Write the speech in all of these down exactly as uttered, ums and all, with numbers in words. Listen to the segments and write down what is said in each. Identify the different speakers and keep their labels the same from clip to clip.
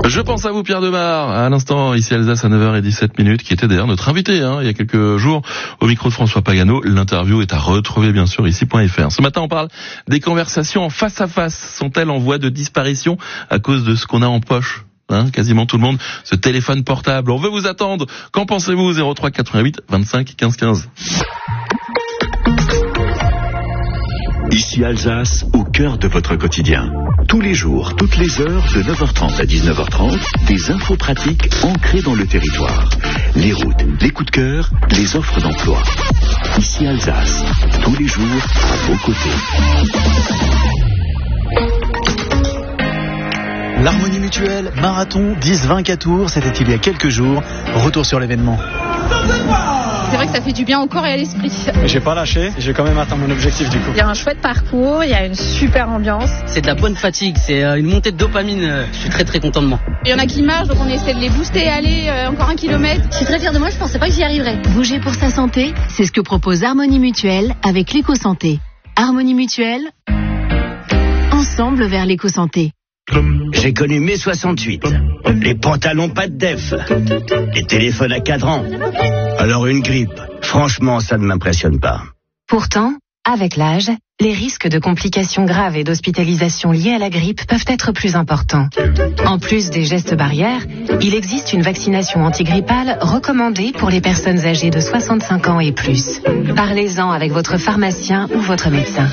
Speaker 1: Je pense à vous, Pierre Demar, à l'instant, ici Alsace à neuf heures dix-sept minutes, qui était d'ailleurs notre invité, hein, il y a quelques jours, au micro de François Pagano. L'interview est à retrouver, bien sûr, ici point f r. Ce matin, on parle des conversations en face à face. Sont-elles en voie de disparition à cause de ce qu'on a en poche? Hein, quasiment tout le monde, ce téléphone portable. On veut vous attendre. Qu'en pensez-vous? zéro trois quatre-vingt-huit vingt-cinq quinze quinze.
Speaker 2: Ici Alsace, au cœur de votre quotidien. Tous les jours, toutes les heures, de neuf heures trente à dix-neuf heures trente, des infos pratiques ancrées dans le territoire. Les routes, les coups de cœur, les offres d'emploi. Ici Alsace, tous les jours, à vos côtés.
Speaker 3: L'Harmonie Mutuelle, marathon, dix vingt tours, c'était il y a quelques jours. Retour sur l'événement.
Speaker 4: C'est vrai que ça fait du bien au corps et à l'esprit.
Speaker 5: J'ai pas lâché, j'ai quand même atteint mon objectif du coup.
Speaker 4: Il y a un chouette parcours, il y a une super ambiance.
Speaker 6: C'est de la bonne fatigue, c'est une montée de dopamine, je suis très très content de moi.
Speaker 4: Il y en a qui marchent, donc on essaie de les booster, aller euh, encore un kilomètre.
Speaker 7: Je suis très fière de moi, je pensais pas que j'y arriverais.
Speaker 8: Bouger pour sa santé, c'est ce que propose Harmonie Mutuelle avec l'éco-santé. Harmonie Mutuelle, ensemble vers l'éco-santé.
Speaker 9: J'ai connu mai soixante-huit, les pantalons pas de def, les téléphones à cadran. Alors une grippe, franchement ça ne m'impressionne pas.
Speaker 10: Pourtant, avec l'âge, les risques de complications graves et d'hospitalisation liées à la grippe peuvent être plus importants. En plus des gestes barrières, il existe une vaccination antigrippale recommandée pour les personnes âgées de soixante-cinq ans et plus. Parlez-en avec votre pharmacien ou votre médecin.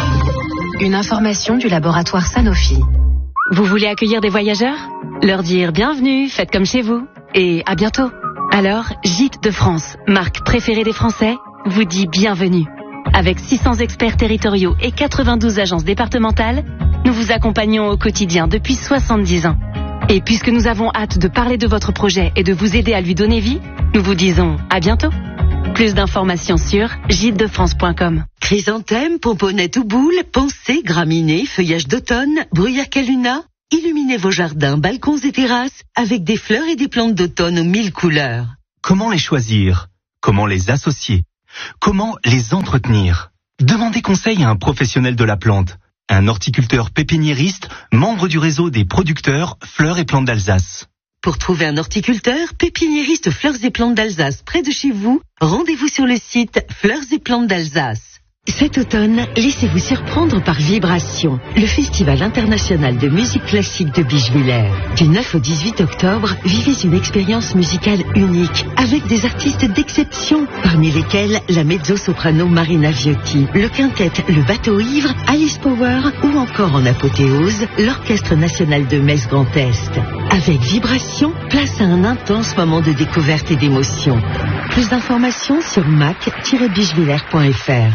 Speaker 10: Une information du laboratoire Sanofi.
Speaker 11: Vous voulez accueillir des voyageurs? Leur dire bienvenue, faites comme chez vous, et à bientôt. Alors, Gîtes de France, marque préférée des Français, vous dit bienvenue. Avec six cents experts territoriaux et quatre-vingt-douze agences départementales, nous vous accompagnons au quotidien depuis soixante-dix ans. Et puisque nous avons hâte de parler de votre projet et de vous aider à lui donner vie, nous vous disons à bientôt. Plus d'informations sur gîtes de france point com.
Speaker 12: Chrysanthème, pomponnette ou boule, pensée, graminées, feuillage d'automne, bruyère caluna. Illuminez vos jardins, balcons et terrasses avec des fleurs et des plantes d'automne aux mille couleurs.
Speaker 13: Comment les choisir? Comment les associer? Comment les entretenir? Demandez conseil à un professionnel de la plante, un horticulteur pépiniériste, membre du réseau des producteurs Fleurs et Plantes d'Alsace.
Speaker 12: Pour trouver un horticulteur, pépiniériste Fleurs et Plantes d'Alsace près de chez vous, rendez-vous sur le site Fleurs et Plantes d'Alsace. Cet automne, laissez-vous surprendre par Vibration, le festival international de musique classique de Bischwiller. Du neuf au dix-huit octobre, vivez une expérience musicale unique, avec des artistes d'exception, parmi lesquels la mezzo-soprano Marina Viotti, le quintet Le Bateau Ivre, Alice Power ou encore en apothéose, l'Orchestre National de Metz Grand Est. Avec Vibration, place à un intense moment de découverte et d'émotion. Plus d'informations sur mac tiret bischwiller point f r.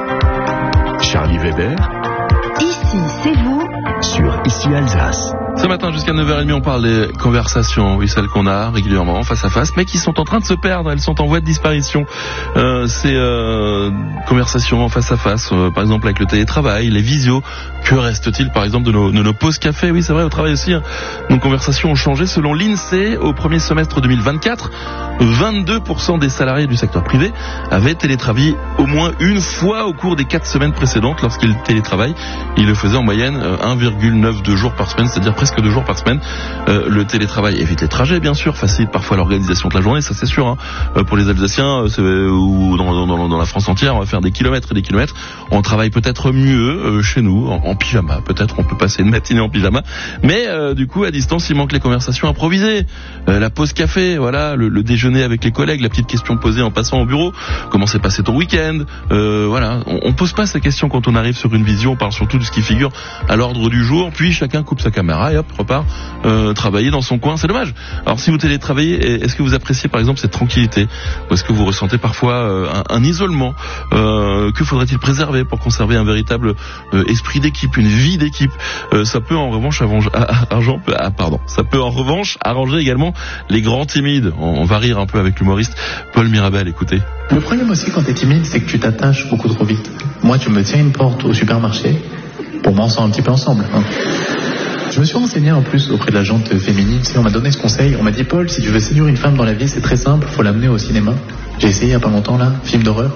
Speaker 2: Charlie Weber.
Speaker 12: Ici, c'est vous.
Speaker 2: Sur Ici Alsace.
Speaker 1: Ce matin, jusqu'à neuf heures trente, on parle des conversations, oui, celles qu'on a régulièrement face à face, mais qui sont en train de se perdre, elles sont en voie de disparition. Euh, ces euh, conversations en face à face, euh, par exemple avec le télétravail, les visios, que reste-t-il par exemple de nos, de nos pauses café? Oui, c'est vrai, au travail aussi, hein, nos conversations ont changé. Selon l'INSEE, au premier semestre deux mille vingt-quatre, vingt-deux pour cent des salariés du secteur privé avaient télétravaillé au moins une fois au cours des quatre semaines précédentes. Lorsqu'ils télétravaillent, ils le faisaient en moyenne un virgule neuf-deux jours par semaine, c'est-à-dire presque deux jours par semaine. Euh, le télétravail évite les trajets, bien sûr, facilite parfois l'organisation de la journée, ça c'est sûr. Hein. Euh, pour les Alsaciens, c'est, ou dans, dans, dans la France entière, on va faire des kilomètres et des kilomètres. On travaille peut-être mieux euh, chez nous, en, en pyjama, peut-être on peut passer une matinée en pyjama, mais euh, du coup, à distance, il manque les conversations improvisées, euh, la pause café, voilà, le, le déjeuner avec les collègues, la petite question posée en passant au bureau, comment s'est passé ton week-end, euh, voilà. On, on pose pas ces questions quand on arrive sur une visio, on parle surtout de ce qui figure à l'ordre du jour, puis chacun coupe sa caméra et hop, repart euh, travailler dans son coin. C'est dommage. Alors si vous télétravaillez, est-ce que vous appréciez par exemple cette tranquillité, ou est-ce que vous ressentez parfois euh, un, un isolement? euh, Que faudrait-il préserver pour conserver un véritable euh, esprit d'équipe, une vie d'équipe? euh, Ça peut en revanche arranger, argent, ah, pardon, ça peut en revanche arranger également les grands timides. On, on va rire un peu avec l'humoriste Paul Mirabel. Écoutez.
Speaker 14: Le problème aussi quand t'es timide, c'est que tu t'attaches beaucoup trop vite. Moi, tu me tiens une porte au supermarché, pour moi on sort un petit peu ensemble. Hein. Je me suis renseigné en plus auprès de la jante féminine, tu sais, on m'a donné ce conseil, on m'a dit Paul, si tu veux séduire une femme dans la vie, c'est très simple, faut l'amener au cinéma. J'ai essayé il y a pas longtemps là, film d'horreur.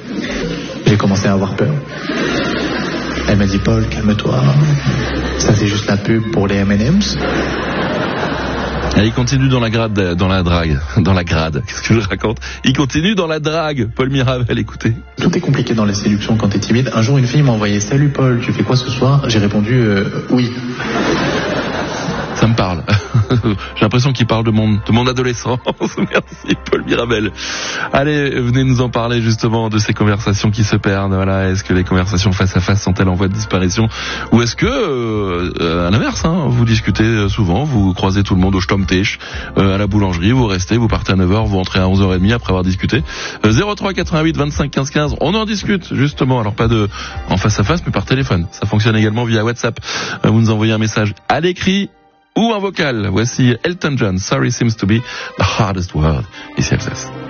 Speaker 14: J'ai commencé à avoir peur. Elle m'a dit Paul, calme-toi, ça c'est juste la pub pour les M and M's.
Speaker 1: Et il continue dans la grade, dans la drague, dans la grade. Qu'est-ce que je raconte? Il continue dans la drague. Paul Mirabel, écoutez.
Speaker 14: Tout est compliqué dans la séduction quand t'es timide. Un jour, une fille m'a envoyé « Salut Paul, tu fais quoi ce soir ?» J'ai répondu euh, « Oui ».
Speaker 1: Ça me parle. J'ai l'impression qu'il parle de mon, de mon adolescence. Merci Paul Mirabel. Allez, venez nous en parler justement de ces conversations qui se perdent. Voilà, est-ce que les conversations face à face sont-elles en voie de disparition, ou est-ce que, euh, à l'inverse, hein, vous discutez souvent, vous croisez tout le monde au Stammtisch, euh, à la boulangerie, vous restez, vous partez à neuf heures, vous rentrez à onze heures trente après avoir discuté. Euh, zéro trois quatre-vingt-huit vingt-cinq quinze quinze. On en discute justement. Alors pas de en face à face, mais par téléphone. Ça fonctionne également via WhatsApp. Euh, vous nous envoyez un message à l'écrit ou un vocal. Voici Elton John, Sorry Seems to Be the Hardest Word. Ici Alsace.